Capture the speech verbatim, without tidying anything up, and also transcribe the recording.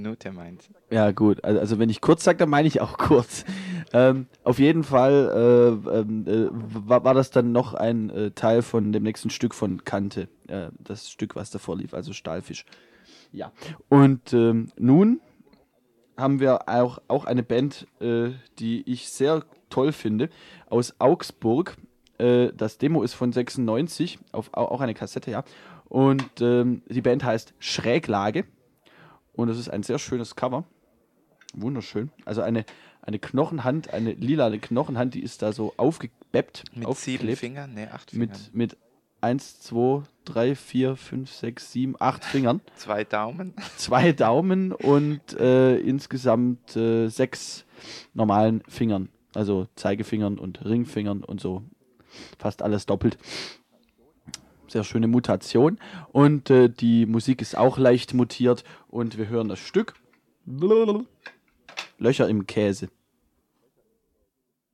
Minute meint. Ja, gut. Also, also wenn ich kurz sage, dann meine ich auch kurz. Ähm, auf jeden Fall äh, ähm, äh, war, war das dann noch ein äh, Teil von dem nächsten Stück von Kante. Äh, das Stück, was davor lief, also Stahlfisch. Ja. Und ähm, nun haben wir auch, auch eine Band, äh, die ich sehr toll finde, aus Augsburg. Äh, das Demo ist von sechsundneunzig, auf, au- auch eine Kassette, ja. Und ähm, die Band heißt Schräglage. Und es ist ein sehr schönes Cover. Wunderschön. Also eine, eine Knochenhand, eine lilane Knochenhand, die ist da so aufgebeppt, Mit sieben aufgeklebt. Fingern? Ne, acht Fingern. Mit, mit eins, zwei, drei, vier, fünf, sechs, sieben, acht Fingern. Zwei Daumen. Zwei Daumen und äh, insgesamt äh, sechs normalen Fingern. Also Zeigefingern und Ringfingern und so. Fast alles doppelt. Sehr schöne Mutation. Und äh, die Musik ist auch leicht mutiert. Und wir hören das Stück Löcher im Käse.